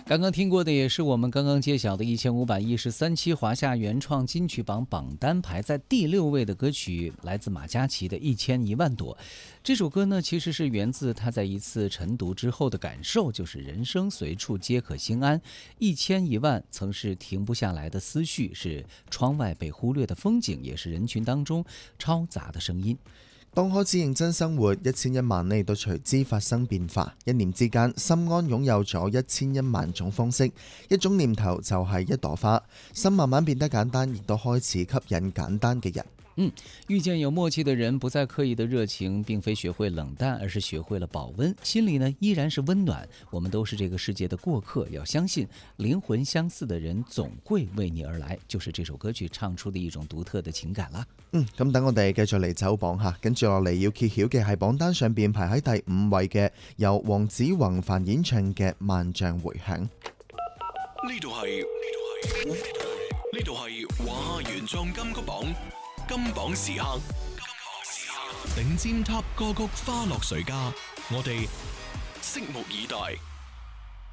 刚刚听过的也是我们刚刚揭晓的1513期华夏原创金曲榜榜单排在第6位的歌曲，来自马嘉祺的《1001万朵》。这首歌呢，其实是源自他在一次晨读之后的感受，就是人生随处皆可心安，1001万曾是停不下来的思緒，是窗外被忽略的風景，也是人群當中嘈雜的聲音。 當開始認真生活，1001萬呢都隨之發生變化。一念之間，心安擁有咗1001萬種方式，一種念頭就係一朵花，心慢慢變得簡單，亦都開始吸引簡單嘅人。 遇見有默契的人，不再刻意的熱情，並非學會冷淡，而是學會了保溫，心裡呢依然是溫暖。我們都是這個世界的過客，要相信靈魂相似的人總會為你而來，就是這首歌曲唱出的一種獨特的情感啦。 咁等我哋繼續嚟走榜下，跟住落嚟要揭曉嘅係榜單上邊排喺第5位嘅，由黃子弘範演唱嘅《萬丈迴響》。 呢度係華夏原創金曲榜金榜時刻，頂尖 Top 歌曲花落誰家，我哋拭目以待。